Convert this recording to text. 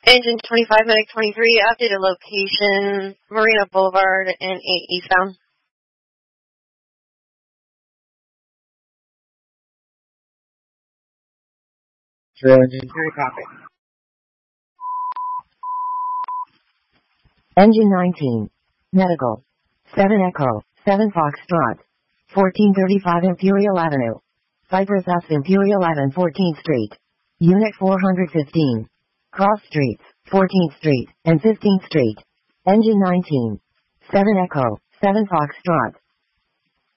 Engine 25, Medic 23, updated location, Marina Boulevard and 8 eastbound. True Engine 3, copy. Engine 19. Medical. 7 Echo, 7 Foxtrot. 1435 Imperial Avenue. Cypress S Imperial Avenue 14th Street. Unit 415. Cross Streets, 14th Street and 15th Street. Engine 19. 7 Echo, 7 Foxtrot.